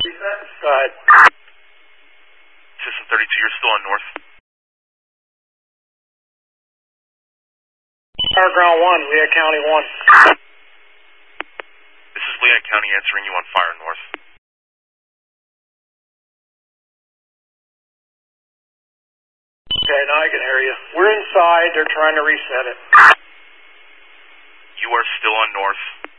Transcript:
Go ahead. System 32, you're still on north. Fire ground 1, Leah County 1. This is Leah County answering you on fire north. Okay, now I can hear you. We're inside, they're trying to reset it. You are still on north.